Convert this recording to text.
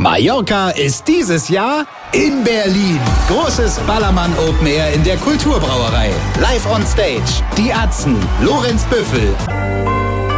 Mallorca ist dieses Jahr in Berlin. Großes Ballermann Open Air in der Kulturbrauerei. Live on Stage. Die Atzen, Lorenz Büffel.